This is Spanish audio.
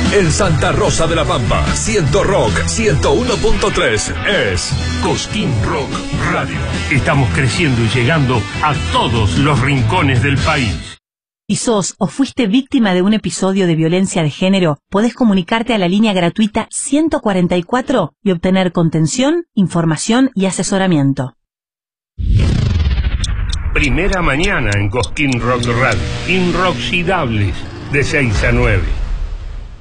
En Santa Rosa de la Pampa, 100 Rock 101.3 es Cosquín Rock Radio. Estamos creciendo y llegando a todos los rincones del país. Si sos o fuiste víctima de un episodio de violencia de género, podés comunicarte a la línea gratuita 144 y obtener contención, información y asesoramiento. Primera mañana en Cosquín Rock Radio. Inroxidables, de 6 a 9.